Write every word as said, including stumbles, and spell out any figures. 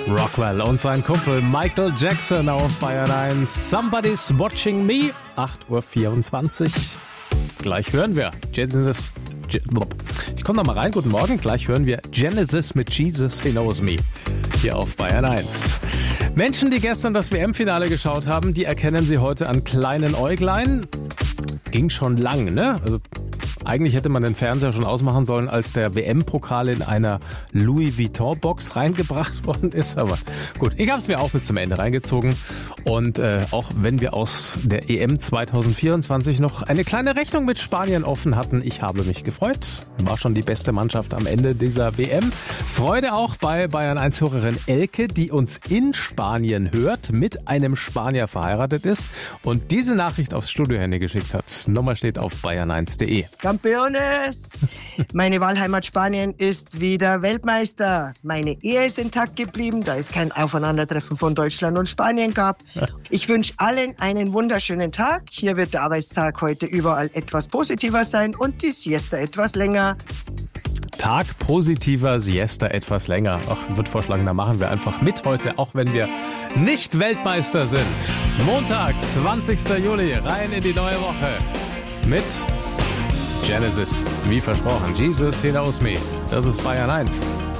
Rockwell und sein Kumpel Michael Jackson auf Bayern eins. Somebody's Watching Me, acht Uhr vierundzwanzig. Gleich hören wir Genesis. Ich komme noch mal rein, guten Morgen. Gleich hören wir Genesis mit Jesus, He Knows Me. Hier auf Bayern eins. Menschen, die gestern das W M-Finale geschaut haben, die erkennen sie heute an kleinen Äuglein. Ging schon lang, ne? Also eigentlich hätte man den Fernseher schon ausmachen sollen, als der W M-Pokal in einer Louis Vuitton-Box reingebracht worden ist. Aber gut, ich habe es mir auch bis zum Ende reingezogen. Und äh, auch wenn wir aus der E M zwanzig vierundzwanzig noch eine kleine Rechnung mit Spanien offen hatten, ich habe mich gefreut. War schon die beste Mannschaft am Ende dieser W M. Freude auch bei Bayern eins-Hörerin Elke, die uns in Spanien hört, mit einem Spanier verheiratet ist und diese Nachricht aufs Studiohandy geschickt hat. Nummer steht auf bayern eins punkt de. Campeones! Meine Wahlheimat Spanien ist wieder Weltmeister. Meine Ehe ist intakt geblieben, da es kein Aufeinandertreffen von Deutschland und Spanien gab. Ich wünsche allen einen wunderschönen Tag. Hier wird der Arbeitstag heute überall etwas positiver sein und die Siesta etwas länger. Tag positiver, Siesta etwas länger. Ach, ich würde vorschlagen, da machen wir einfach mit heute, auch wenn wir nicht Weltmeister sind. Montag, zwanzigster Juli, rein in die neue Woche mit Genesis, wie versprochen. Jesus, He Knows Me. Das ist Bayern eins.